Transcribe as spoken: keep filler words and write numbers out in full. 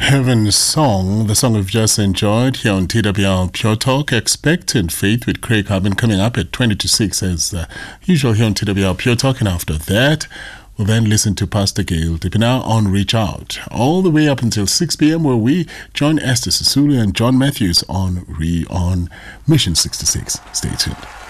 Heaven's Song, the song we've just enjoyed here on T W R Pure Talk. Expectant Faith with Craig Harbin coming up at twenty to six as uh, usual here on T W R Pure Talk. And after that, we'll then listen to Pastor Gail Dipina on Reach Out, all the way up until six p.m. where we join Esther Sisulu and John Matthews on, re on Mission sixty-six. Stay tuned.